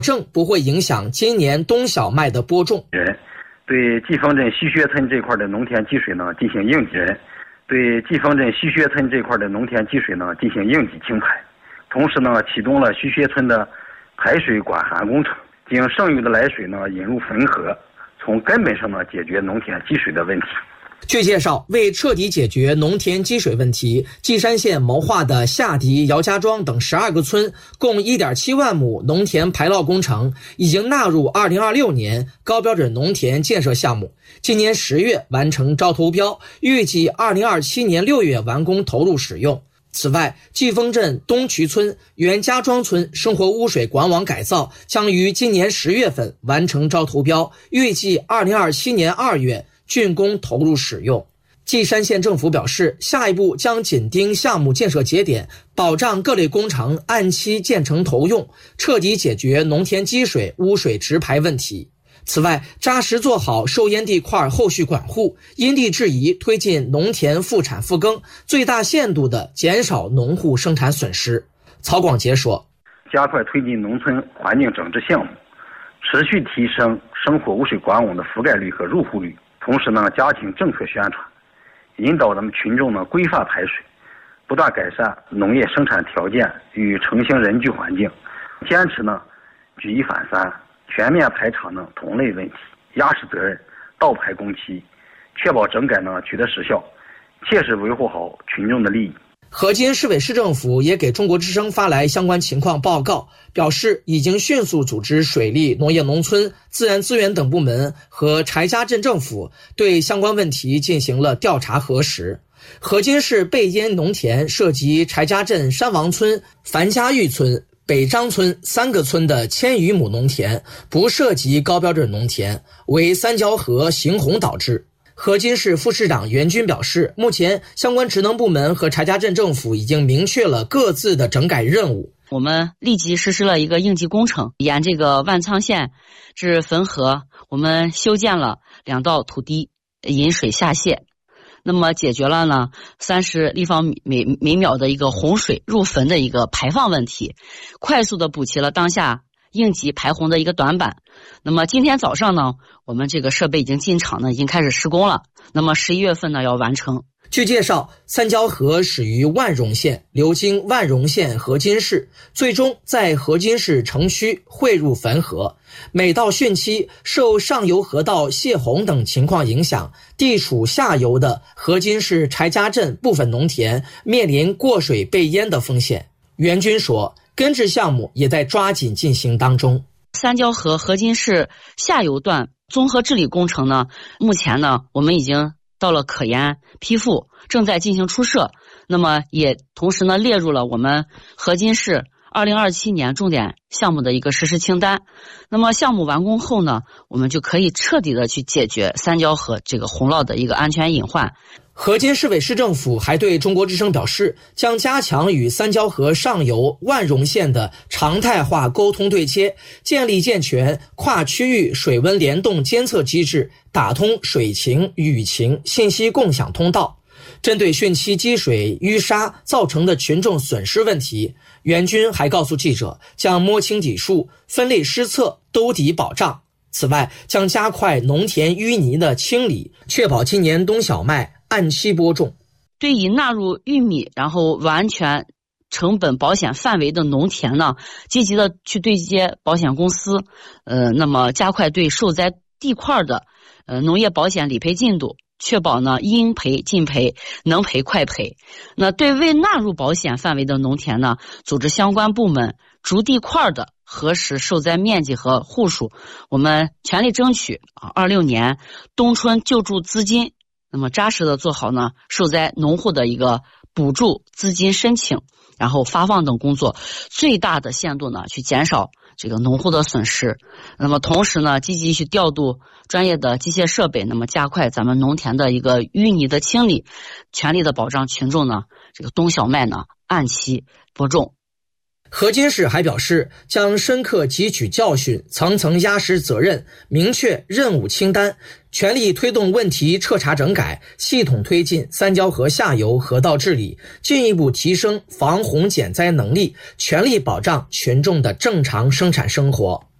证不会影响今年冬小麦的播种。 对季风镇西薛村这块的农田积水呢进行应急人，对季风镇西薛村这块的农田积水呢进行应急清排，同时呢启动了西薛村的排水管涵工程，将剩余的来水呢引入汾河，从根本上呢解决农田积水的问题。 据介绍，为彻底解决农田积水问题，稷山县谋划的下迪、姚家庄等12个村共 1.7 万亩农田排涝工程已经纳入2026年高标准农田建设项目，今年10月完成招投标，预计2027年6月完工投入使用。此外，季风镇东渠村、袁家庄村生活污水管网改造将于今年10月份完成招投标，预计2027年2月竣工投入使用。稷山县政府表示，下一步将紧盯项目建设节点，保障各类工程按期建成投用，彻底解决农田积水、污水直排问题。此外，扎实做好受烟地块后续管护，因地制宜推进农田复产复耕，最大限度地减少农户生产损失。曹广杰说， 加快推进农村环境整治项目，持续提升生活污水管网的覆盖率和入户率，同时呢加强政策宣传，引导咱们群众呢规范排水，不断改善农业生产条件与城乡人居环境，坚持呢举一反三，全面排查呢同类问题，压实责任，倒排工期，确保整改呢取得实效，切实维护好群众的利益。 河津市委市政府也给中国之声发来相关情况报告，表示已经迅速组织水利、农业农村、自然资源等部门和柴家镇政府对相关问题进行了调查核实。河津市背烟农田涉及柴家镇山王村、樊家峪村、北张村3个村的1000余亩农田，不涉及高标准农田，为三交河行洪导致。河津市副市长袁军表示，目前相关职能部门和柴家镇政府已经明确了各自的整改任务。 我们立即实施了一个应急工程，沿这个万沧县至汾河，我们修建了2道土堤，引水下泄。那么解决了呢30立方米每秒的一个洪水入汾的一个排放问题，快速的补齐了当下应急排洪的一个短板。那么今天早上呢，我们这个设备已经进场呢，已经开始施工了。那么11月份呢要完成。 据介绍，三交河始于万荣县，流经万荣县河津市，最终在河津市城区汇入汾河。每到汛期，受上游河道泄洪等情况影响，地处下游的河津市柴家镇部分农田面临过水被淹的风险。袁军说，根治项目也在抓紧进行当中。 三交河河津市下游段综合治理工程呢，目前呢我们已经到了可研批复，正在进行出设。那么也同时呢列入了我们河津市2027年重点项目的一个实施清单。那么项目完工后呢，我们就可以彻底的去解决三交河这个洪涝的一个安全隐患。 河津市委市政府还对中国之声表示，将加强与三交河上游万荣县的常态化沟通对接，建立健全跨区域水温联动监测机制，打通水情、雨情信息共享通道。针对汛期积水淤沙造成的群众损失问题，袁军还告诉记者，将摸清底数，分类施策，兜底保障。此外，将加快农田淤泥的清理，确保今年冬小麦按期播种。 对于纳入玉米然后完全成本保险范围的农田呢，积极的去对接保险公司，那么加快对受灾地块的农业保险理赔进度，确保呢应赔尽赔，能赔快赔。那对未纳入保险范围的农田呢，组织相关部门逐地块的核实受灾面积和户数，我们全力争取26年冬春救助资金，那么扎实的做好呢受灾农户的一个补助资金申请，然后发放等工作，最大的限度呢去减少这个农户的损失。那么同时呢，积极去调度专业的机械设备，那么加快咱们农田的一个淤泥的清理，全力的保障群众呢这个冬小麦呢按期播种。 河津市还表示，将深刻汲取教训，层层压实责任，明确任务清单，全力推动问题彻查整改，系统推进三交河下游河道治理，进一步提升防洪减灾能力，全力保障群众的正常生产生活。